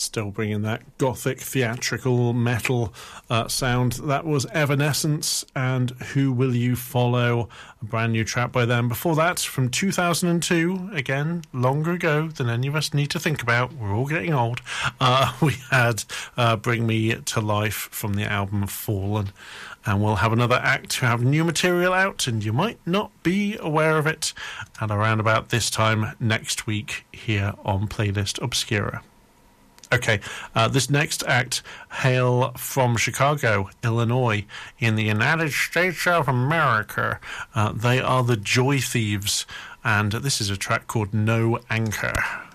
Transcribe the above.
Still bringing that gothic theatrical metal sound. That was Evanescence and Who Will You Follow, a brand new track by them. Before that, from 2002, again, longer ago than any of us need to think about, we're all getting old, we had Bring Me to Life from the album Fallen. And we'll have another act who have new material out, and you might not be aware of it, at around about this time next week here on Playlist Obscura. Okay, this next act hail from Chicago, Illinois, in the United States of America. They are the Joy Thieves, and this is a track called No Anchor.